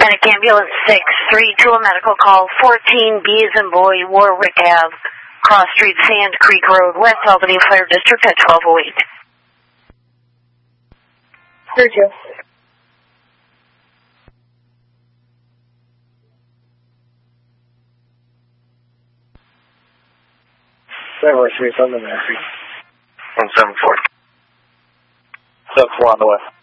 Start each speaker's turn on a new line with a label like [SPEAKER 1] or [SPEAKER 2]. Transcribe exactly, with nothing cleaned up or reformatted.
[SPEAKER 1] Panic Ambulance six three two, a medical call, fourteen B as in boy, Warwick Avenue, Cross Street, Sand Creek Road, West Albany Fire District at twelve oh eight.
[SPEAKER 2] Heard you.
[SPEAKER 3] Seven three seven, Nancy.
[SPEAKER 4] one seven four.
[SPEAKER 3] seven four on the way.